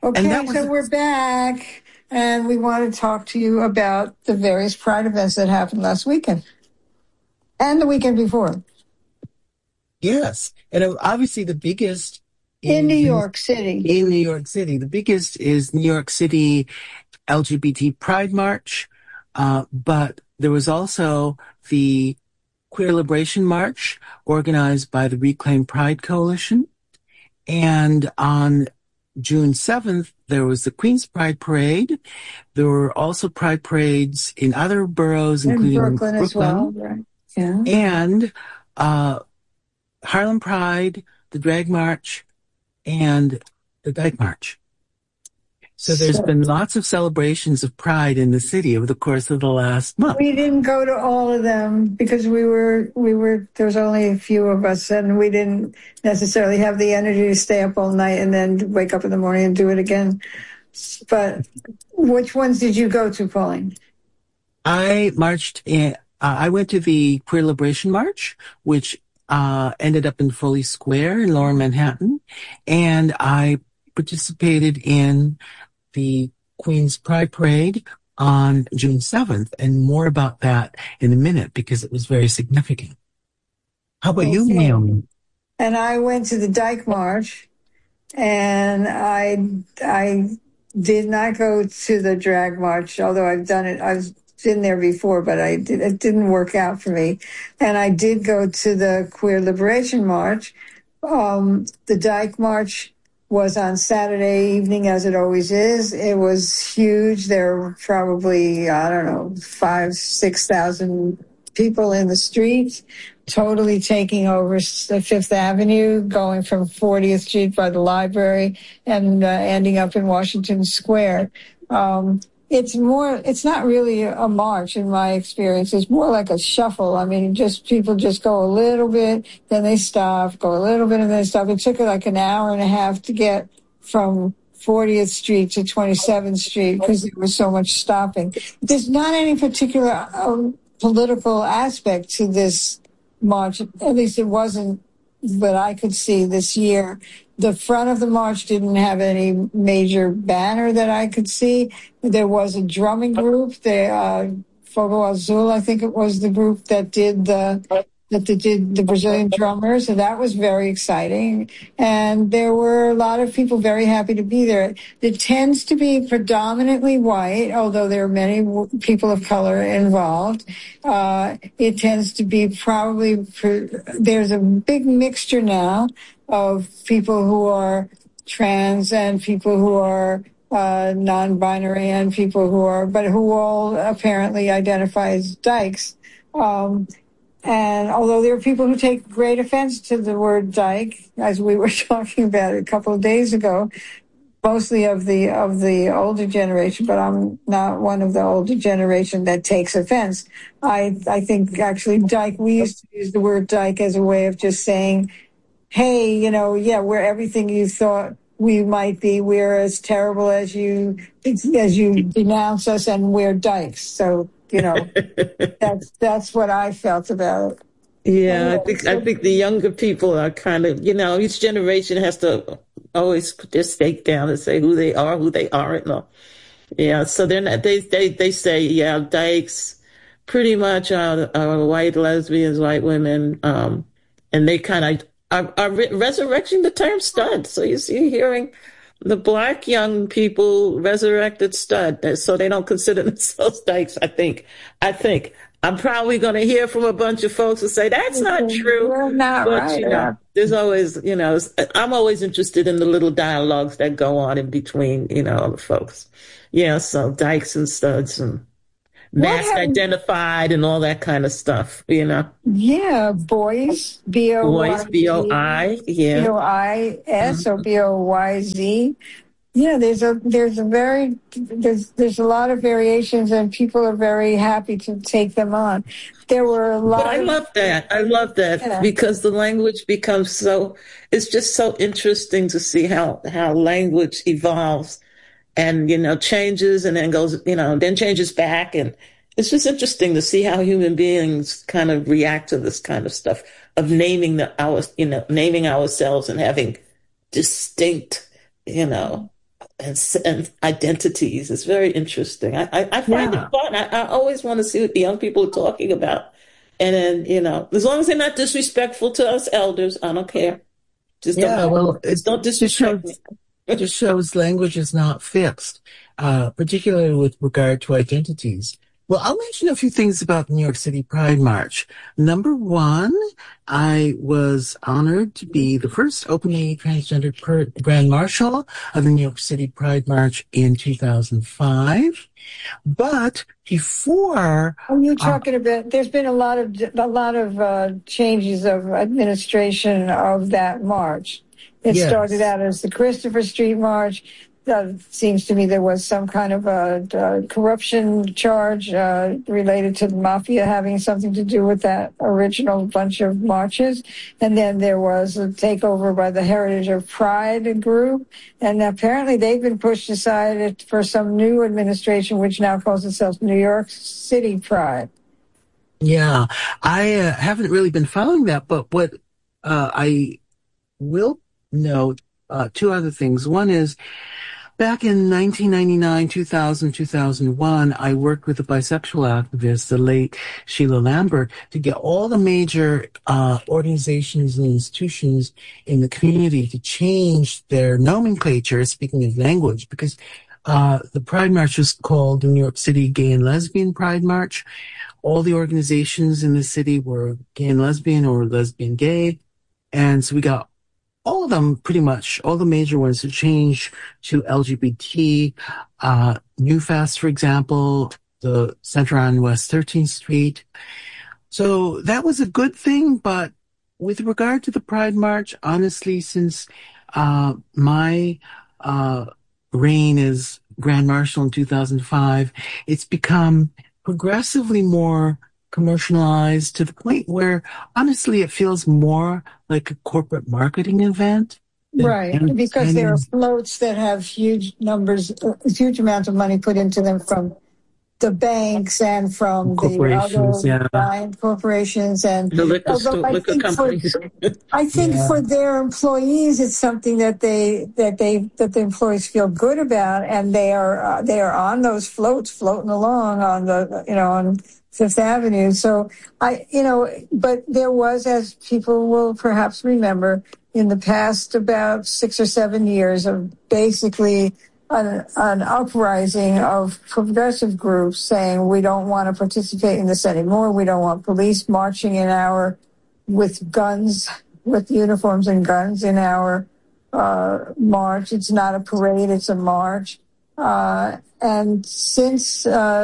Okay, so we're back, and we want to talk to you about the various Pride events that happened last weekend and the weekend before. Yes, and obviously the biggest in New York City. In New York City, the biggest is New York City LGBT Pride March, but there was also the Queer Liberation March organized by the Reclaim Pride Coalition, and on June 7th, there was the Queens Pride Parade. There were also pride parades in other boroughs, including Brooklyn as well, right? Yeah. And Harlem Pride, the Drag March, and the Dyke March. So there's been lots of celebrations of pride in the city over the course of the last month. We didn't go to all of them because we were, there was only a few of us, and we didn't necessarily have the energy to stay up all night and then wake up in the morning and do it again. But which ones did you go to, Pauline? I marched in, I went to the Queer Liberation March, which ended up in Foley Square in Lower Manhattan, and I participated in the Queen's Pride Parade on June 7th, and more about that in a minute because it was very significant. How about you, Naomi? And I went to the Dyke March, and I did not go to the Drag March, although I've done it. I've been there before, but it didn't work out for me. And I did go to the Queer Liberation March. The Dyke March was on Saturday evening, as it always is. It was huge. There were probably, 5,000-6,000 people in the streets, totally taking over Fifth Avenue, going from 40th Street by the library and ending up in Washington Square. It's not really a march in my experience. It's more like a shuffle. I mean, people just go a little bit, then they stop, go a little bit, and then they stop. It took like an hour and a half to get from 40th Street to 27th Street because there was so much stopping. There's not any particular political aspect to this march. At least it wasn't that I could see this year. The front of the march didn't have any major banner that I could see. There was a drumming group, the Fogo Azul, I think it was the group that did the Brazilian drummers, so that was very exciting. And there were a lot of people very happy to be there. It tends to be predominantly white, although there are many people of color involved. It tends to be there's a big mixture now of people who are trans and people who are non-binary and people who all apparently identify as dykes. And although there are people who take great offense to the word dyke, as we were talking about a couple of days ago, mostly of the older generation, but I'm not one of the older generation that takes offense. I think actually dyke, we used to use the word dyke as a way of just saying, hey, we're everything you thought we might be. We're as terrible as you denounce us, and we're dykes. So, that's what I felt about it. Yeah, I think the younger people are kind of, each generation has to always put their stake down and say who they are, who they aren't. No. Yeah, so they're not, they say, yeah, dykes pretty much are white lesbians, white women, and they kind of are resurrecting the term stud. So you see, hearing the Black young people resurrected stud, so they don't consider themselves dykes. I think I'm probably going to hear from a bunch of folks who say that's not true. You're not but, right. There's always, I'm always interested in the little dialogues that go on in between, the folks. Yeah, so dykes and studs and mask identified and all that kind of stuff, Yeah, boys, B-O-Y-Z. Boys, B-O-I, yeah. B-O-I-S or B-O-Y-Z. Yeah, there's a lot of variations, and people are very happy to take them on. There were a lot. But I love that because the language becomes it's just so interesting to see how language evolves and, changes and then goes, then changes back. And it's just interesting to see how human beings kind of react to this kind of stuff of naming ourselves and having distinct, and identities. It's very interesting. I find it Yeah. fun. I always want to see what the young people are talking about. And then, as long as they're not disrespectful to us elders, I don't care. Yeah, well, Just don't just disrespect me. shows just shows language is not fixed, particularly with regard to identities. Well, I'll mention a few things about the New York City Pride March. Number one, I was honored to be the first openly transgender Grand Marshal of the New York City Pride March in 2005. But before, Are you talking about? There's been a lot of changes of administration of that march. It started yes. out as the Christopher Street March. Seems to me there was some kind of a corruption charge related to the mafia having something to do with that original bunch of marches. And then there was a takeover by the Heritage of Pride group. And apparently they've been pushed aside for some new administration, which now calls itself New York City Pride. Yeah, I haven't really been following that, but what I will note two other things. One is back in 1999, 2000, 2001, I worked with a bisexual activist, the late Sheila Lambert, to get all the major organizations and institutions in the community to change their nomenclature, speaking of language, because the Pride March was called the New York City Gay and Lesbian Pride March. All the organizations in the city were gay and lesbian or lesbian gay. And so we got all of them, pretty much, all the major ones to change to LGBT. New Fest, for example, the center on West 13th Street. So that was a good thing. But with regard to the Pride March, honestly, since my reign as Grand Marshal in 2005, it's become progressively more commercialized to the point where, honestly, it feels more like a corporate marketing event. Right, because there are floats that have huge numbers, huge amounts of money put into them from the banks and from corporations, the other giant corporations and the liquor companies. I think for their employees, it's something that the employees feel good about, and they are on those floats, floating along on on Fifth Avenue. So but there was, as people will perhaps remember, in the past about 6 or 7 years of basically an uprising of progressive groups saying we don't want to participate in this anymore. We don't want police marching with guns, with uniforms and guns in our march. It's not a parade, it's a march. And since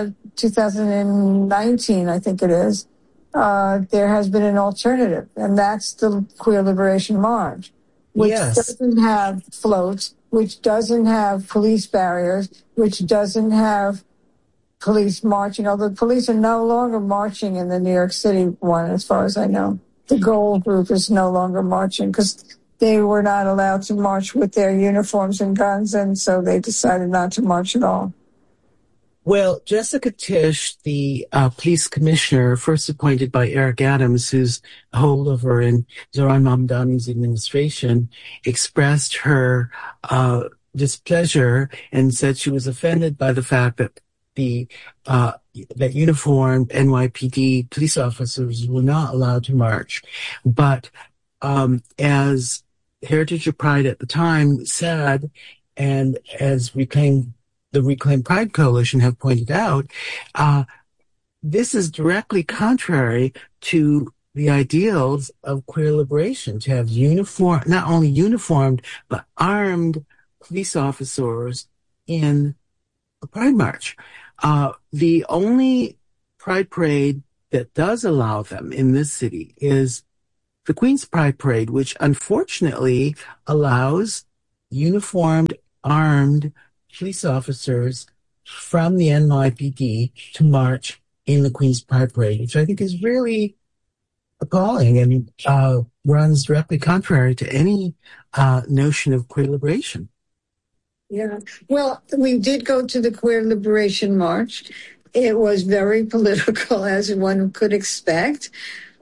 2019, I think it is, there has been an alternative, and that's the Queer Liberation March, which doesn't have floats, which doesn't have police barriers, which doesn't have police marching, although the police are no longer marching in the New York City one, as far as I know. The Gold Group is no longer marching because they were not allowed to march with their uniforms and guns, and so they decided not to march at all. Well, Jessica Tisch, the police commissioner, first appointed by Eric Adams, who's a holdover in Zohran Mamdani's administration, expressed her displeasure and said she was offended by the fact that that uniformed NYPD police officers were not allowed to march. But as Heritage of Pride at the time said, and as the Reclaim Pride Coalition have pointed out, this is directly contrary to the ideals of queer liberation, to have not only uniformed, but armed police officers in a Pride March. The only Pride Parade that does allow them in this city is the Queen's Pride Parade, which unfortunately allows uniformed, armed police officers from the NYPD to march in the Queen's Pride Parade, which I think is really appalling and runs directly contrary to any notion of queer liberation. Yeah. Well, we did go to the Queer Liberation March. It was very political, as one could expect.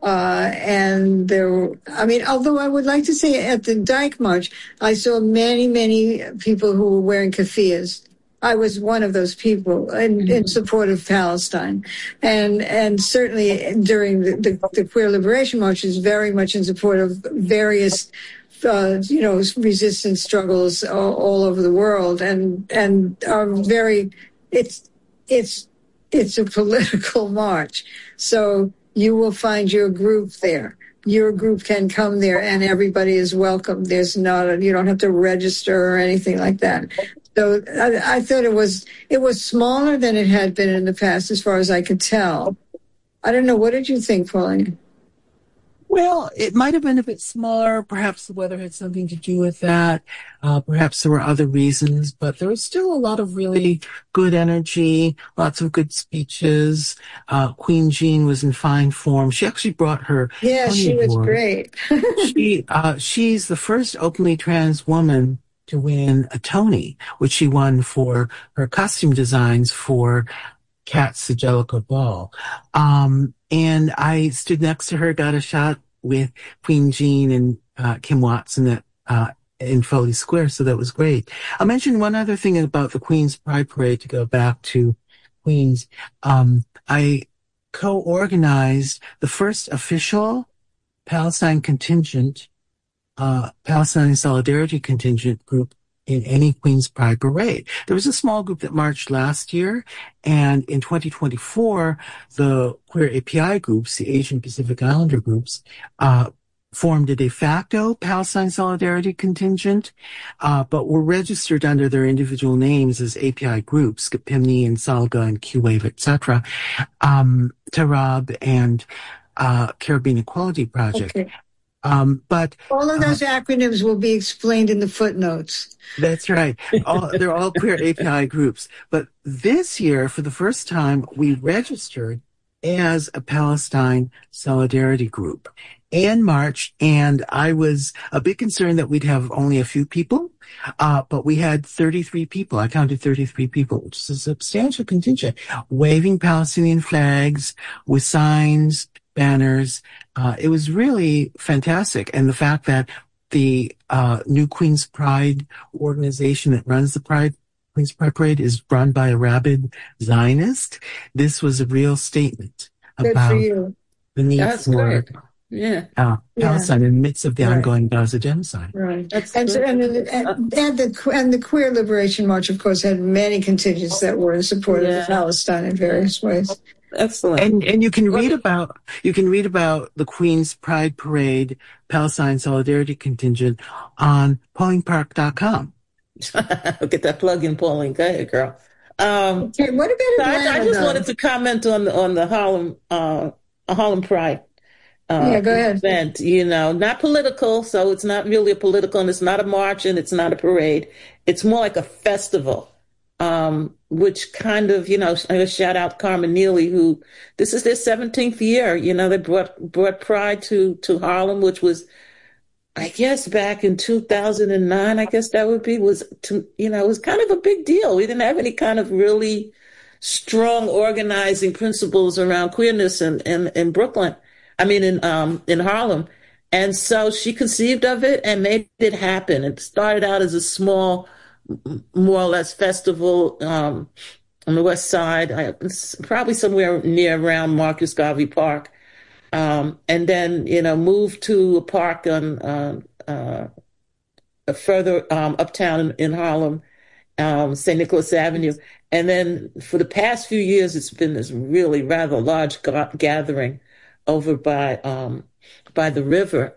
And I mean, although I would like to say at the Dyke March, I saw many, many people who were wearing keffiyehs. I was one of those people in support of Palestine. And certainly during the Queer Liberation Marches, very much in support of various resistance struggles all over the world, and are very. It's a political march, so you will find your group there. Your group can come there, and everybody is welcome. There's you don't have to register or anything like that. So I thought it was smaller than it had been in the past, as far as I could tell. I don't know. What did you think, Pauline? Well, it might have been a bit smaller. Perhaps the weather had something to do with that. Perhaps there were other reasons, but there was still a lot of really good energy, lots of good speeches. Queen Jean was in fine form. She actually brought her. Yeah, she was great. She's the first openly trans woman to win a Tony, which she won for her costume designs for Cats, the Jellicoe Ball. And I stood next to her, got a shot with Queen Jean and Kim Watson in Foley Square, so that was great. I'll mention one other thing about the Queen's Pride Parade to go back to Queens. I co-organized the first official Palestine contingent, Palestine Solidarity Contingent group in any Queen's Pride Parade. There was a small group that marched last year, and in 2024, the queer API groups, the Asian Pacific Islander groups, formed a de facto Palestine Solidarity Contingent, but were registered under their individual names as API groups, Gapimni and Salga and Q-Wave, etc., Tarab and Caribbean Equality Project. Okay. But all of those acronyms will be explained in the footnotes. That's right. They're all queer API groups. But this year, for the first time, we registered as a Palestine Solidarity group and marched. And I was a bit concerned that we'd have only a few people, but we had 33 people. I counted 33 people, which is a substantial contingent, waving Palestinian flags with signs, banners. It was really fantastic. And the fact that the new Queen's Pride organization that runs the Queen's Pride Parade is run by a rabid Zionist. This was a real statement about the need for Palestine in the midst of the ongoing Gaza genocide. Right. And the Queer Liberation March, of course, had many contingents that were in support of Palestine in various ways. Excellent. And you can read about the Queen's Pride Parade Palestine Solidarity Contingent on PaulingPark.com. I'll get that plug in, Pauline. Go ahead, girl. Okay, what about Atlanta? I just wanted to comment on the Harlem Pride. Go ahead. Event, not political, so it's not really a political, and it's not a march, and it's not a parade. It's more like a festival. Which kind of, I shout out Carmen Neely, who this is their 17th year. They brought Pride to Harlem, which was, I guess, back in 2009. I guess that would be it was kind of a big deal. We didn't have any kind of really strong organizing principles around queerness in Brooklyn. I mean, in Harlem. And so she conceived of it and made it happen. It started out as a small, more or less festival on the west side, probably somewhere near around Marcus Garvey Park, and then moved to a park on further uptown in Harlem, St. Nicholas Avenue, and then for the past few years, it's been this really rather large gathering over by the river.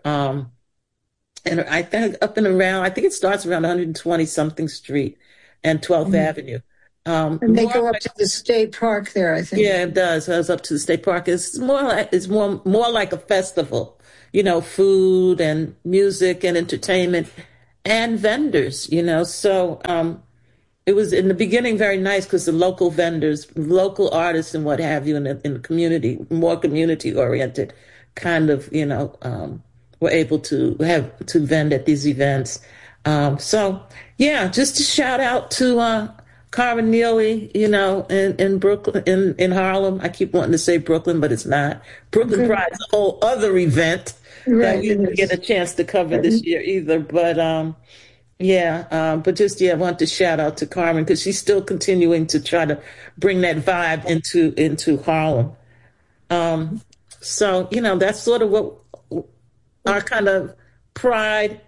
And I think up and around, I think it starts around 120 something Street and 12th Avenue. And they go up to the state park there, I think. Yeah, it does. It goes up to the state park. It's more like a festival, food and music and entertainment and vendors, So it was in the beginning very nice because the local vendors, local artists and what have you in the community, more community oriented kind of, were able to vend at these events. So, just to shout out to Carmen Neely, in Brooklyn, in Harlem. I keep wanting to say Brooklyn, but it's not. Brooklyn Pride is a whole other event that we didn't get a chance to cover this year either. But I want to shout out to Carmen because she's still continuing to try to bring that vibe into Harlem. So that's sort of what our kind of Pride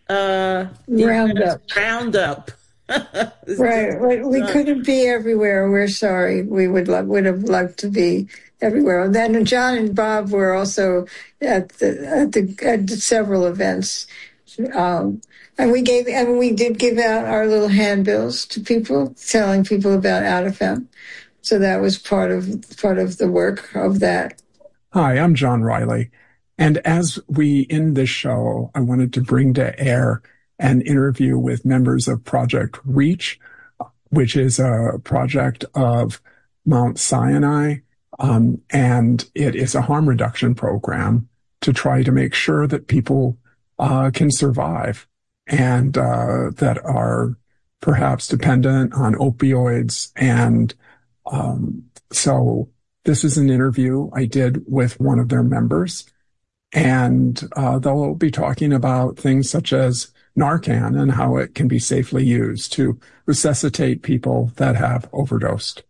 roundup. Right. We couldn't be everywhere. We're sorry. We would have loved to be everywhere. And then John and Bob were also at several events. And we did give out our little handbills to people, telling people about OutFM. So that was part of the work of that. Hi, I'm John Riley. And as we end this show, I wanted to bring to air an interview with members of Project REACH, which is a project of Mount Sinai. And it is a harm reduction program to try to make sure that people can survive and that are perhaps dependent on opioids. And so this is an interview I did with one of their members. And they'll be talking about things such as Narcan and how it can be safely used to resuscitate people that have overdosed.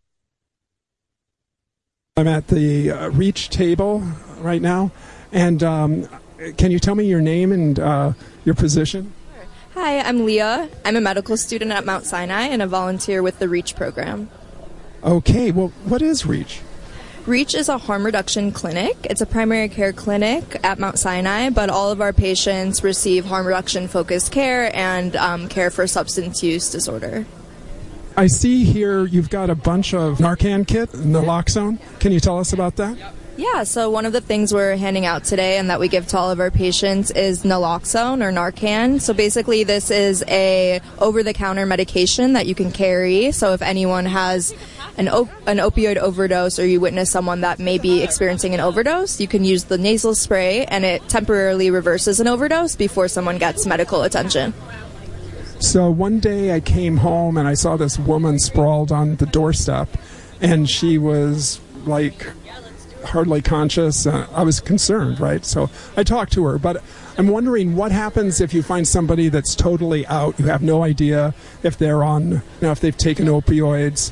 I'm at the REACH table right now. And can you tell me your name and your position? Hi, I'm Leah. I'm a medical student at Mount Sinai and a volunteer with the REACH program. Okay, well, what is REACH? REACH is a harm reduction clinic. It's a primary care clinic at Mount Sinai, but all of our patients receive harm reduction focused care and care for substance use disorder. I see here you've got a bunch of Narcan kit, naloxone. Can you tell us about that? Yeah, so one of the things we're handing out today and that we give to all of our patients is naloxone or Narcan. So basically this is a over-the-counter medication that you can carry. So if anyone has an opioid overdose or you witness someone that may be experiencing an overdose, you can use the nasal spray and it temporarily reverses an overdose before someone gets medical attention. So one day I came home and I saw this woman sprawled on the doorstep and she was like hardly conscious. I was concerned, right? So I talked to her, but I'm wondering what happens if you find somebody that's totally out. You have no idea if they're on, if they've taken opioids.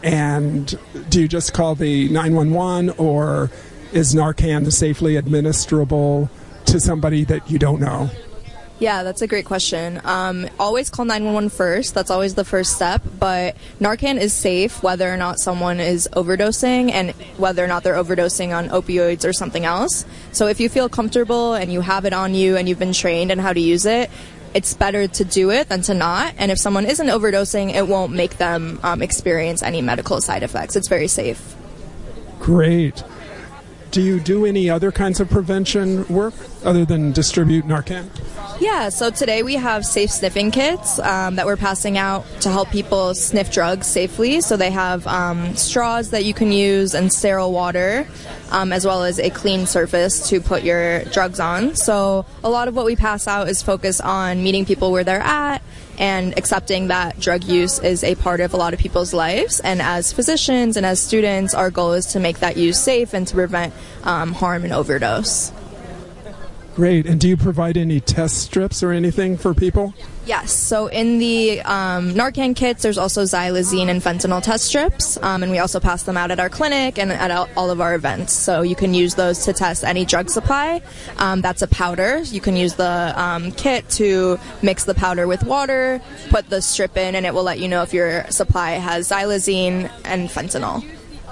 And do you just call the 911 or is Narcan safely administrable to somebody that you don't know? Yeah, that's a great question. Always call 911 first. That's always the first step. But Narcan is safe whether or not someone is overdosing and whether or not they're overdosing on opioids or something else. So if you feel comfortable and you have it on you and you've been trained in how to use it, it's better to do it than to not. And if someone isn't overdosing, it won't make them experience any medical side effects. It's very safe. Great. Do you do any other kinds of prevention work other than distribute Narcan? Yeah, so today we have safe sniffing kits that we're passing out to help people sniff drugs safely. So they have straws that you can use and sterile water, as well as a clean surface to put your drugs on. So a lot of what we pass out is focused on meeting people where they're at and accepting that drug use is a part of a lot of people's lives. And as physicians and as students, our goal is to make that use safe and to prevent harm and overdose. Great. And do you provide any test strips or anything for people? Yes. So in the Narcan kits, there's also xylazine and fentanyl test strips. And we also pass them out at our clinic and at all of our events. So you can use those to test any drug supply. That's a powder. You can use the kit to mix the powder with water, put the strip in, and it will let you know if your supply has xylazine and fentanyl.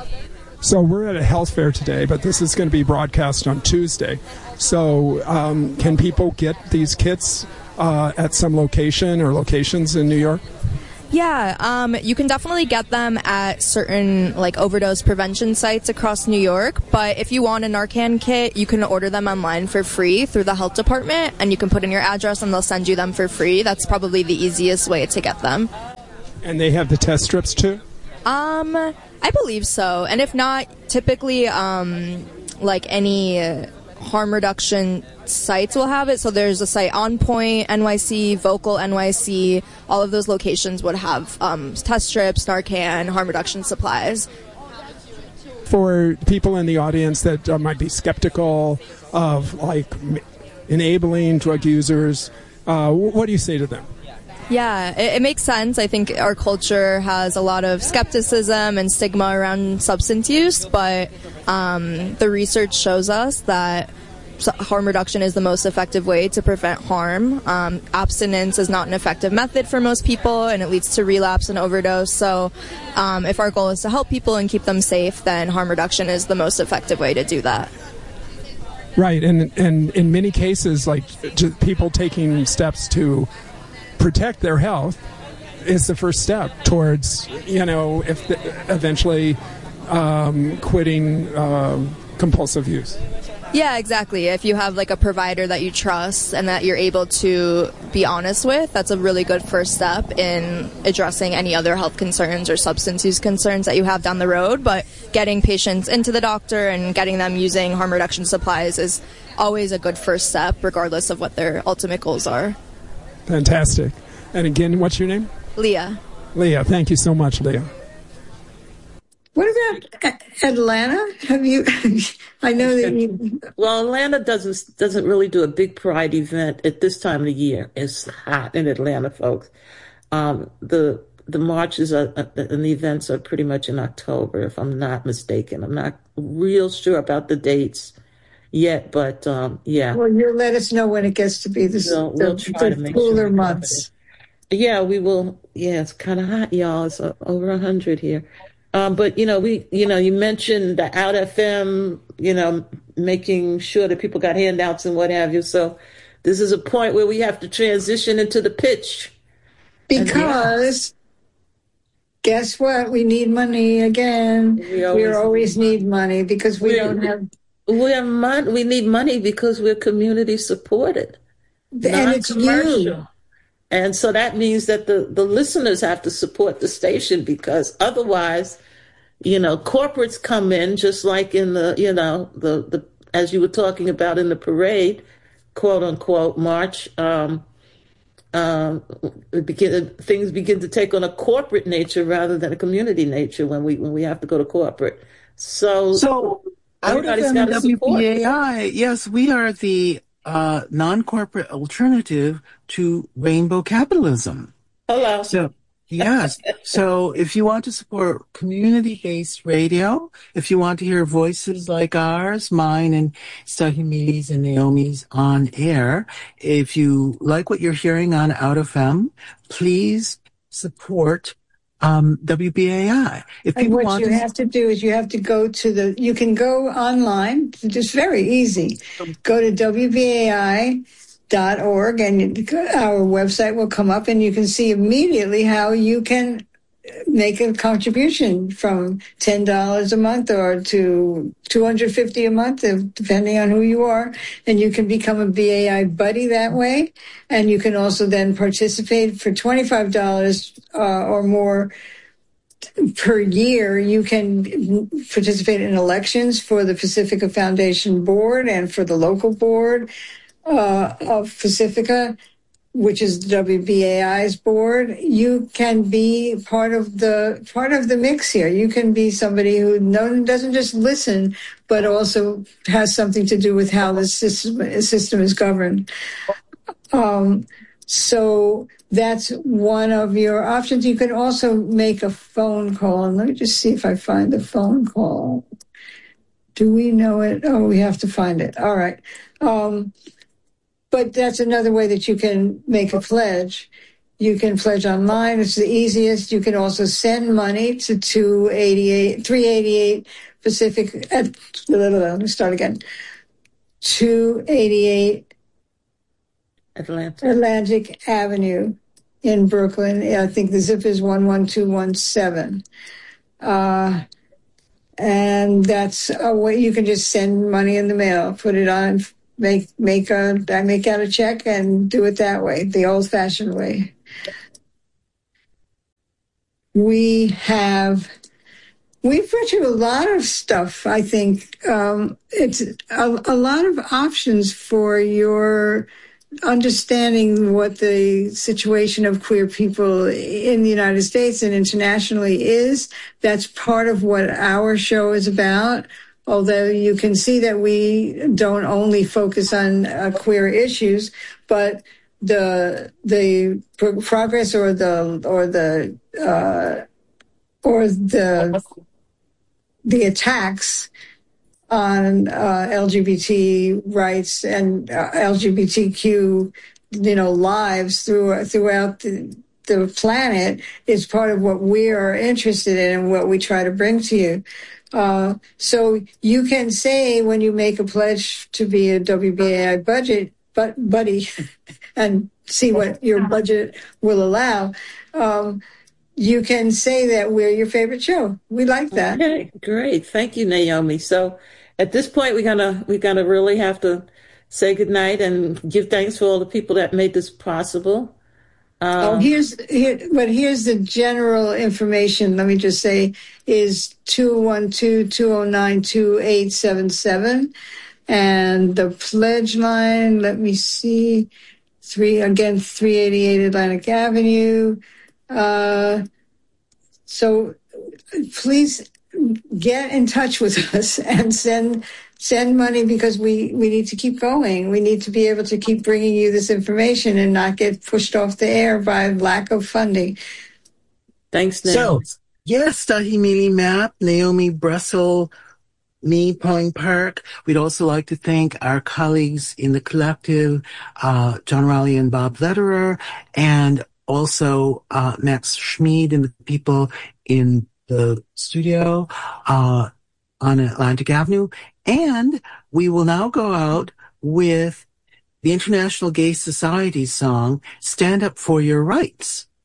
So we're at a health fair today, but this is going to be broadcast on Tuesday. So can people get these kits at some location or locations in New York? Yeah, you can definitely get them at certain overdose prevention sites across New York. But if you want a Narcan kit, you can order them online for free through the health department, and you can put in your address and they'll send you them for free. That's probably the easiest way to get them. And they have the test strips too? I believe so. And if not, typically any harm reduction sites will have it. So there's a site On Point NYC, Vocal NYC. All of those locations would have test strips, Narcan, harm reduction supplies. For people in the audience that might be skeptical of like enabling drug users, what do you say to them? Yeah, it makes sense. I think our culture has a lot of skepticism and stigma around substance use, but the research shows us that harm reduction is the most effective way to prevent harm. Abstinence is not an effective method for most people, and it leads to relapse and overdose. So if our goal is to help people and keep them safe, then harm reduction is the most effective way to do that. Right, and in many cases, like people taking steps to protect their health is the first step towards, eventually quitting compulsive use. Yeah, exactly. If you have like a provider that you trust and that you're able to be honest with, that's a really good first step in addressing any other health concerns or substance use concerns that you have down the road. But getting patients into the doctor and getting them using harm reduction supplies is always a good first step, regardless of what their ultimate goals are. Fantastic. And again, what's your name? Leah. Leah, thank you so much, Leah. What about Atlanta? Have you? I know that you. Well, Atlanta doesn't really do a big Pride event at this time of the year. It's hot in Atlanta, folks. The marches and the events are pretty much in October, if I'm not mistaken. I'm not real sure about the dates yet, but yeah. Well, you'll let us know when it gets to be we'll try to make cooler sure months. Yeah, we will. Yeah, it's kind of hot, y'all. It's over 100 here. But you mentioned the Out FM, making sure that people got handouts and what have you. So this is a point where we have to transition into the pitch. Because guess what? We need money again. We always need money because we don't have. We need money because we're community supported, and it's you. And so that means that the listeners have to support the station, because otherwise, corporates come in, just like in the as you were talking about in the parade, quote unquote, march. Things begin to take on a corporate nature rather than a community nature when we have to go to corporate. So out of WBAI, yes, we are the non-corporate alternative to rainbow capitalism. Hello. So, yes. So if you want to support community-based radio, if you want to hear voices like ours, mine and Stahimi's and Naomi's on air, if you like what you're hearing on Out FM, please support WBAI. What you have to do is you have to go to you can go online. It's very easy. Go to WBAI.org and our website will come up and you can see immediately how you can make a contribution from $10 a month or to $250 a month, depending on who you are. And you can become a BAI buddy that way. And you can also then participate for $25 or more per year. You can participate in elections for the Pacifica Foundation Board and for the local board of Pacifica, which is WBAI's board. You can be part of the mix here. You can be somebody who doesn't just listen, but also has something to do with how the system is governed. So that's one of your options. You can also make a phone call. And let me just see if I find the phone call. Do we know it? Oh, we have to find it. All right. But that's another way that you can make a pledge. You can pledge online. It's the easiest. You can also send money to 388 Pacific. Let me start again. 288 Atlantic Avenue in Brooklyn. I think the zip is 11217. And that's a way you can just send money in the mail, put it on. I make out a check and do it that way, the old-fashioned way. We have We've brought you a lot of stuff, I think. It's a lot of options for your understanding what the situation of queer people in the United States and internationally is. That's part of what our show is about. Although you can see that we don't only focus on queer issues, but the progress or the attacks on LGBT rights and LGBTQ, lives throughout the planet is part of what we are interested in and what we try to bring to you. So you can say when you make a pledge to be a WBAI buddy and see what your budget will allow, you can say that we're your favorite show. We like that. Okay, great. Thank you, Naomi. So at this point, we're gonna really have to say goodnight and give thanks for all the people that made this possible. Here's the general information. Let me just say is 212-209-2877. And the pledge line, let me see, 388 Atlantic Avenue. So please get in touch with us and send money because we need to keep going. We need to be able to keep bringing you this information and not get pushed off the air by lack of funding. Thanks, Naomi. So, yes, Dahimili Map, Naomi Brussel, me, Pauline Park. We'd also like to thank our colleagues in the collective, John Raleigh and Bob Lederer, and also Max Schmid and the people in the studio on Atlantic Avenue. And we will now go out with the International Gay Society song, Stand Up for Your Rights.